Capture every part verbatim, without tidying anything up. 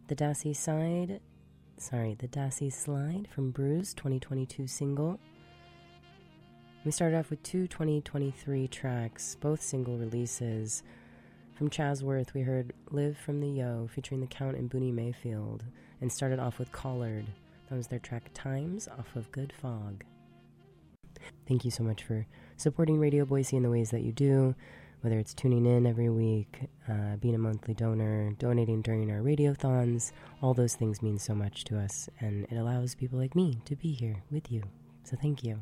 The Dassy Side, sorry, The Dassy Slide from Bruise, twenty twenty-two single. We started off with two twenty twenty-three tracks, both single releases. From Chasworth, we heard Live from the Yo, featuring The Count and Booney Mayfield, and started off with Collard. That was their track Times, off of Good Fog. Thank you so much for supporting Radio Boise in the ways that you do, whether it's tuning in every week, uh, being a monthly donor, donating during our radiothons. All those things mean so much to us, and it allows people like me to be here with you. So thank you.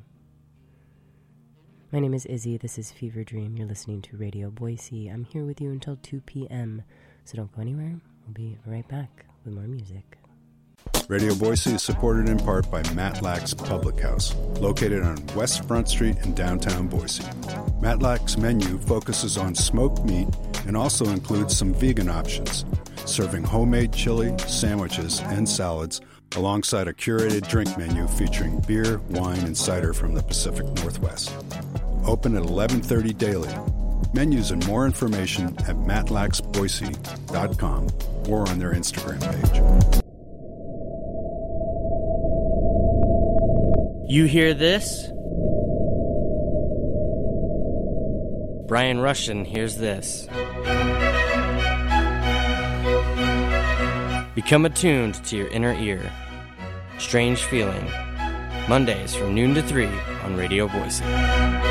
My name is Izzy. This is Fever Dream. You're listening to Radio Boise. I'm here with you until two p.m., so don't go anywhere. We'll be right back with more music. Radio Boise is supported in part by Matlack's Public House, located on West Front Street in downtown Boise. Matlack's menu focuses on smoked meat and also includes some vegan options, serving homemade chili, sandwiches, and salads, alongside a curated drink menu featuring beer, wine, and cider from the Pacific Northwest. Open at eleven thirty daily. Menus and more information at matlax boise dot com or on their Instagram page. You hear this? Brian Rushton hears this. Become attuned to your inner ear. Strange Feeling. Mondays from noon to three on Radio Boise.